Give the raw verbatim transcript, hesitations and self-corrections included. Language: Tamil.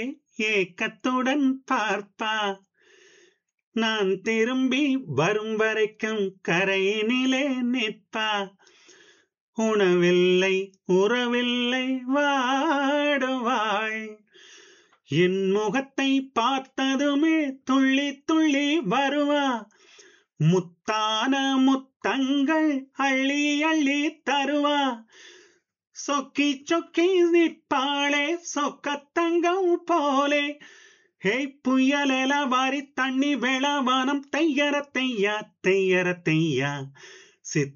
ஏக்கத்துடன் பார்ப்பா. நான் திரும்பி வரும் வரைக்கும் கரையினிலே நிற்பா. உணவில்லை உறவில்லை வாடுவாள். என் முகத்தை பார்த்ததுமே துள்ளி துள்ளி வருவா. முத்தான முத்தங்கள் அள்ளி அள்ளி தருவா. சொக்கி சொக்கி நிற்பாளே சொக்கத்தங்கம் போலே. ஹே புயலெல வாரி தண்ணி வேளவானம் தையர தையா தையர தையா. சித்